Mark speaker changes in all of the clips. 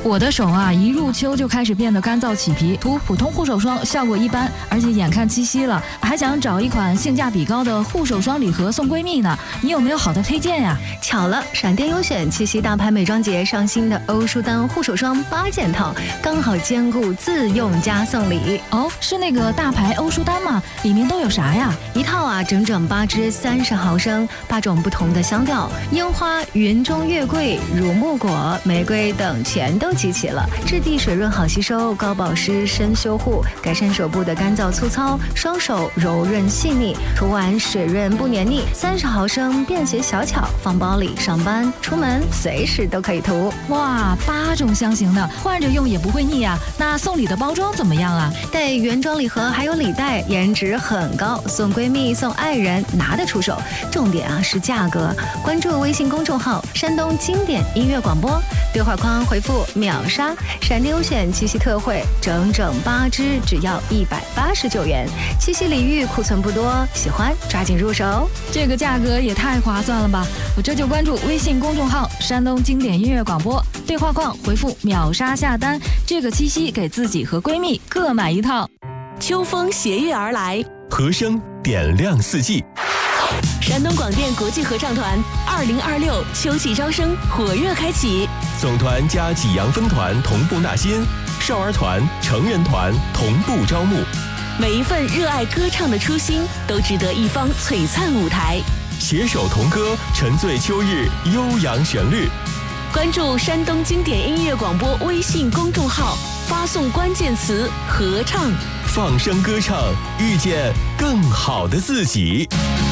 Speaker 1: 我的手啊，一入秋就开始变得干燥起皮，涂普通护手霜效果一般，而且眼看七夕了，还想找一款性价比高的护手霜礼盒送闺蜜呢。你有没有好的推荐呀？
Speaker 2: 巧了，闪电优选七夕大牌美妆节上新的欧舒丹护手霜8件套，刚好兼顾自用加送礼。
Speaker 1: 哦，是那个大牌欧舒丹吗？里面都有啥呀？
Speaker 2: 一套啊，整整8支30毫升，8种不同的香调，樱花、云中月桂、乳木果、玫瑰等全都集齐了。质地水润好吸收，高保湿深修护，改善手部的干燥粗糙，双手柔润细腻，涂完水润不黏腻。30毫升便携小巧，放包里，上班出门随时都可以涂。
Speaker 1: 哇，8种香型的，换着用也不会腻啊。那送礼的包装怎么样啊？
Speaker 2: 带原装礼盒还有礼袋，颜值很高，送闺蜜送爱人拿得出手。重点啊是价格，关注微信公众号山东经典音乐广播，对话框回复秒杀，闪电优选七夕特惠，整整8支只要189元。七夕礼遇库存不多，喜欢抓紧入手。
Speaker 1: 这个价格也太划算了吧！我这就关注微信公众号山东经典音乐广播，对话框回复秒杀下单，这个七夕给自己和闺蜜各买一套。
Speaker 3: 秋风斜月而来，
Speaker 4: 和声点亮四季。
Speaker 3: 山东广电国际合唱团2026秋季招生火热开启，
Speaker 4: 总团加济阳分团同步纳新，少儿团、成人团同步招募。
Speaker 3: 每一份热爱歌唱的初心，都值得一方璀璨舞台。
Speaker 4: 携手同歌，沉醉秋日悠扬旋律。
Speaker 3: 关注山东经典音乐广播微信公众号，发送关键词合唱，
Speaker 4: 放声歌唱，遇见更好的自己。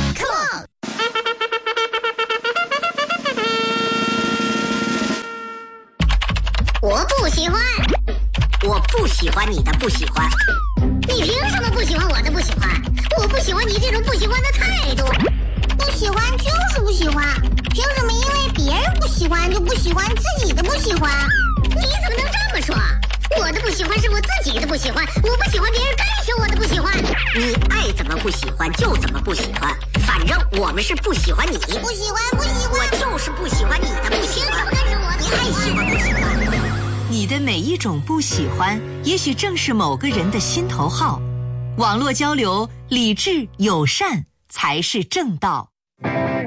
Speaker 5: 我不喜欢，我不喜欢你的不喜欢，你凭什么不喜欢我的不喜欢？我不喜欢你这种不喜欢的态度。不喜欢就是不喜欢，凭什么因为别人不喜欢就不喜欢自己的不喜欢？你怎么能这么说？我的不喜欢是我自己的不喜欢，我不喜欢别人干涉我的不喜欢。你爱怎么不喜欢就怎么不喜欢，反正我们是不喜欢你。不喜欢，我就是不喜欢你的不喜欢。凭什么干涉我？你爱喜欢不喜欢？
Speaker 6: 你的每一种不喜欢，也许正是某个人的心头好。网络交流，理智友善才是正道。